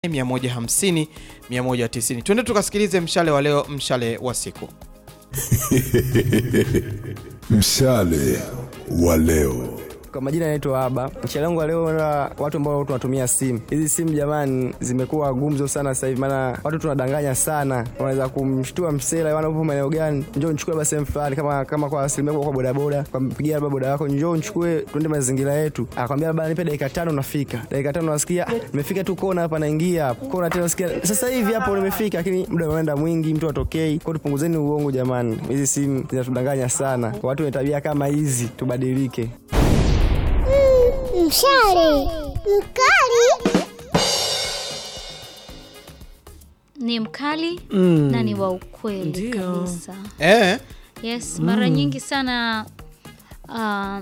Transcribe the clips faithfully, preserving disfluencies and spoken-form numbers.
mia moja hamsini mia moja tisini. Twende tukasikilize mshale wa leo, mshale wa siku. Mshale wa leo. Kwa majina naitwa Aba. Mshale wangu leo na watu ambao tunatumia simu. Hizi simu jamani zimekuwa gumzo sana sasa hivi, maana watu tunadanganya sana. Unaweza kumshtua msela wana upo maeneo gani? Njoo nichukue basi simu fulani kama kama kwa asilimia kwa boda boda. Kwa mpigia baba boda wako njoo nichukue twende mazingira yetu. Akwambia baba nipe dakika tano nafika. Dakika tano nasikia nimefika tu kona hapa naingia hapo. Kona tena nasikia sasa hivi hapo nimefika, lakini muda unaenda mwingi mtu atokei. Kwa tupunguzeni uongo jamani. Hizi simu zinatudanganya sana. Watu wenye tabia kama hizi tubadilike. Mshale mkali ni mkali mm. na ni wa ukweli Ndiyo. kabisa. Eh? Yes, mara mm. nyingi sana uh,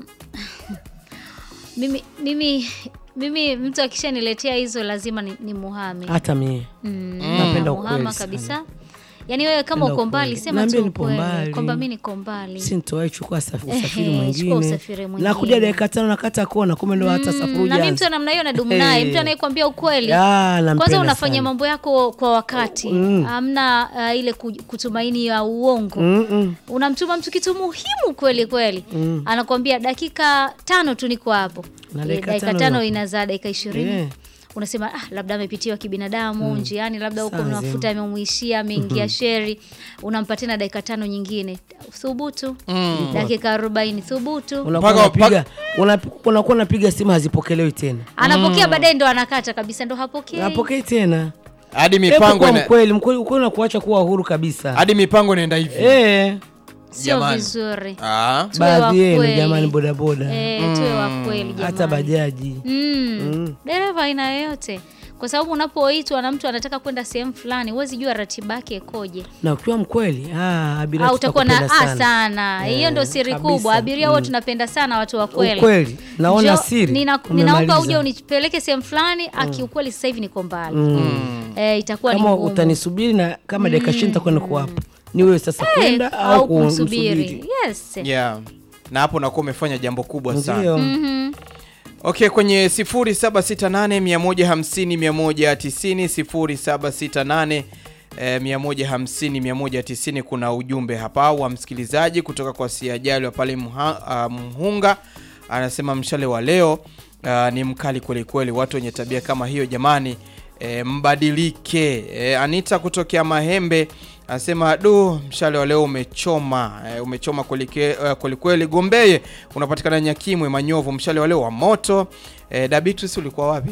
mimi mimi mimi mtu akishaniletea hizo lazima ni, ni muhame. Hata mimi. Mm. Napenda muhama kabisa. Yaani wewe kama uko mbali sema tu ukweli kwamba mimi niko mbali. Sintowahi chukua usafiri mwingine. Na kuja dakika tano nakata kona kumbe ndo hata safari. Na mimi mtu namna hiyo nadumu naye, mtu anayekwambia ukweli. Kwanza unafanya mambo yako kwa wakati. Hamna mm. uh, ile kutumaini ya uongo. Mm -mm. Unamtuma mtu kitu muhimu kweli kweli. Mm. Anakuambia dakika tano tu niko hapo. E, dakika tano inazaa dakika ishirini. Yeah. Unasema ah labda amepitiwa kibinadamu mm. njiani, labda huko mafuta yamemuishia, ameingia mm-hmm. sheri, unampatia na dakika tano nyingine. Thubutu. Mm. Dakika arobaini thubutu. Unapiga unakuwa unapiga simu hazipokelewi tena. Anapokea mm. baadaye ndo anakata kabisa, ndo hapokei. Hapokei tena. Hadi mipango ina kweli mkweli uko unakuacha kuwa huru kabisa. Hadi mipango inaenda hivi. Eh. Sio vizuri. Ah. Baadhi yenu jamani boda boda. Eh, mm. tuwe wa kweli jamani. Hata bajaji. Mm. mm. Dereva aina yoyote. Kwa sababu unapoitwa na mtu anataka kwenda sehemu fulani, huwezi jua ratiba yake ikoje. Na ukiwa mkweli, ah abiria au utakuwa na ah sana. Hiyo yeah, ndio siri kubwa. Abiria wao mm. tunapenda sana watu wa kweli. Ukweli. Naona siri. Nina, ninaomba uje unipeleke sehemu fulani, mm. aki ukweli sasa hivi niko mbali. Mm. Eh itakuwa ni ngumu. Kama utanisubiri na kama dakika ishirini nitakwenda kwa hapo. Ni wewe sasa hey, kwenda au kumsubiri. Yes. Yeah. Na hapo nakuwa umefanya jambo kubwa sana. Mhm. Okay, kwenye sifuri saba sita nane mia moja hamsini mia moja tisini sifuri saba sita nane mia moja hamsini mia moja tisini kuna ujumbe hapa wa msikilizaji kutoka kwa Siajali wa pale Muha, uh, Muhunga. Anasema mshale wa leo uh, ni mkali kweli kweli, watu wenye tabia kama hiyo jamani e, mbadilike. E, Anita kutokea Mahembe anasema du mshale wa leo umechoma e, umechoma kweli kweli. Gombeye unapatikana Nyakimwe Manyovu, mshale wa leo wa moto. E, Dabitus ulikuwa wapi?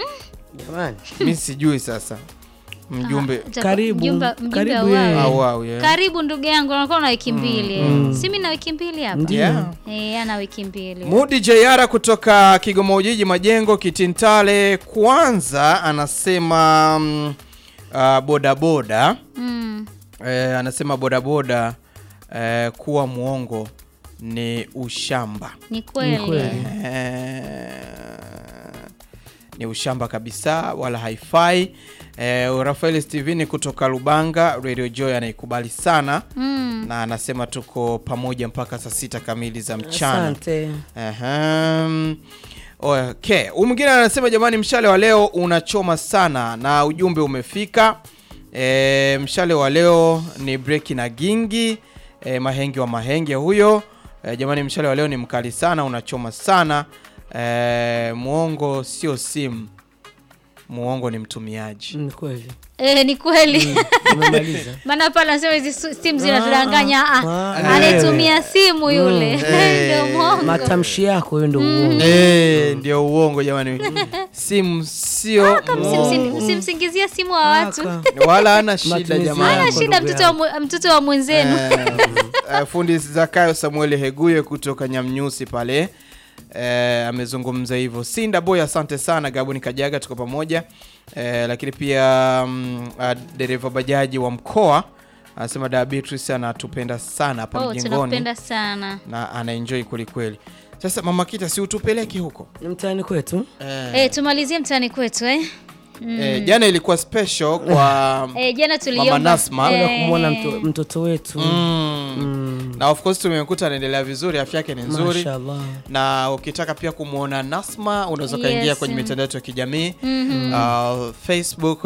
Jamani mimi sijui sasa. Mjumbe ah, karibu mjumba, mjumbe karibu yeah. ah, wow, yeah. Karibu ndugu yangu, unakuwa na wiki mbili. Mm. Si mimi na wiki mbili hapa. Yeah. Eh, ana wiki mbili. Mudi Jayara kutoka Kigoma Ujiji Majengo Kitintale kwanza anasema um, uh, boda boda. Mm. Eh, anasema boda boda eh, kuwa muongo ni ushamba. Ni kweli. Eh, ni ushamba kabisa wala haifai. Eh, Rafael Steven kutoka Lubanga Radio Joy anaikubali sana. Mm. Na anasema tuko pamoja mpaka saa sita kamili za mchana. Asante. Ehem. Okay, mwingine anasema jamani mshale wa leo unachoma sana na ujumbe umefika. E, mshale wa leo ni break na gingi. E, Mahenge wa Mahenge huyo. E, jamani mshale wa leo ni mkali sana, unachoma sana. E, muongo sio simu. Muongo ni mtumiaji. Ni kweli. Eh, ni kweli. Umemaliza. Maana pala nasema hizi simu zinatudanganya. Ah, anatumia simu yule. Ndio muongo. Matamshi yako hiyo ndio uongo. Eh, ndio uongo jamani. Simu sio msimsingizia simu wa watu. Wala ana shida jamani. Ana shida mtoto wa mtoto wa mwenzenu. Fundi Zakayo Samuel Heguye kutoka Nyamnyusi pale. Eh, amezungumza hivyo. Sinda Boy asante sana. Gaboni Kajaga tuko pamoja. Eh, lakini pia um, uh, dereva bajaji wa mkoa anasema da Beatrice anatupenda sana hapa oh, mjengoni. Tunapenda sana. Na ana enjoy kweli kweli. Sasa Mama Kita si utupeleke huko? Mtaani kwetu. Eh, eh tumalizie mtaani kwetu eh. Mm. Eh, jana ilikuwa special kwa eh, jana tuliomba Mama Nasma eh, kumuona mto, mtoto wetu. Mm. Mm. Na of course tumemkuta anaendelea vizuri, afya yake ni nzuri. Mashallah. Na ukitaka pia kumuona Nasma unaweza kaingia Yes. kwenye mitandao ya kijamii Mhm. uh, Facebook